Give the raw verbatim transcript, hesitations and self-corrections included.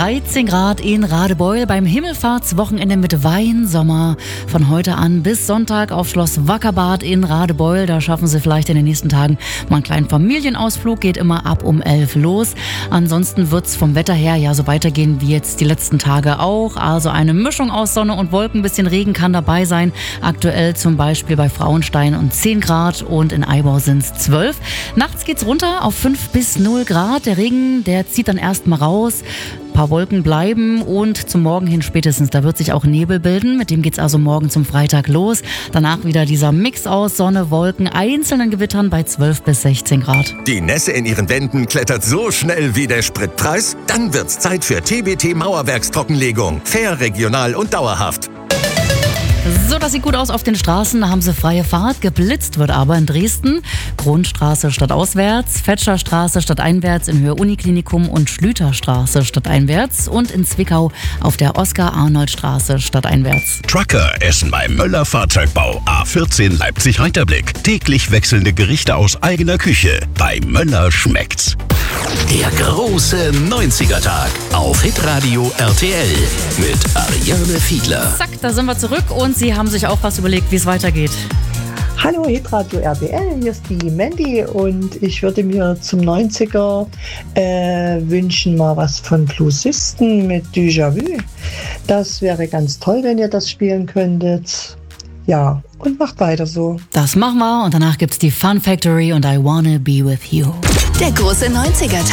dreizehn Grad in Radebeul beim Himmelfahrtswochenende mit Weinsommer. Von heute an bis Sonntag auf Schloss Wackerbad in Radebeul. Da schaffen Sie vielleicht in den nächsten Tagen mal einen kleinen Familienausflug. Geht immer ab um elf los. Ansonsten wird es vom Wetter her ja so weitergehen wie jetzt die letzten Tage auch. Also eine Mischung aus Sonne und Wolken. Ein bisschen Regen kann dabei sein. Aktuell zum Beispiel bei Frauenstein und zehn Grad und in Eibau sind es zwölf. Nachts geht's runter auf fünf bis null Grad. Der Regen, der zieht dann erstmal raus. Ein paar Wolken bleiben und zum Morgen hin spätestens, da wird sich auch Nebel bilden. Mit dem geht's also morgen zum Freitag los. Danach wieder dieser Mix aus Sonne, Wolken, einzelnen Gewittern bei zwölf bis sechzehn Grad. Die Nässe in Ihren Wänden klettert so schnell wie der Spritpreis? Dann wird's Zeit für T B T Mauerwerkstrockenlegung. Fair, regional und dauerhaft. So, das sieht gut aus auf den Straßen, da haben sie freie Fahrt. Geblitzt wird aber in Dresden. Kronstraße stadtauswärts, Fetscherstraße stadteinwärts in Höhe Uniklinikum und Schlüterstraße stadteinwärts und in Zwickau auf der Oskar-Arnold-Straße stadteinwärts. Trucker essen beim Möller Fahrzeugbau A vierzehn Leipzig-Heiterblick. Täglich wechselnde Gerichte aus eigener Küche. Bei Möller schmeckt's. Der große neunziger-Tag auf Hitradio R T L mit Ariane Fiedler. Zack, da sind wir zurück und Sie haben sich auch was überlegt, wie es weitergeht. Hallo Hitradio R T L, hier ist die Mandy und ich würde mir zum neunziger äh, wünschen mal was von Bluesisten mit Déjà-vu. Das wäre ganz toll, wenn ihr das spielen könntet. Ja, und macht weiter so. Das machen wir und danach gibt's die Fun Factory und I Wanna Be With You. Der große neunziger-Tag.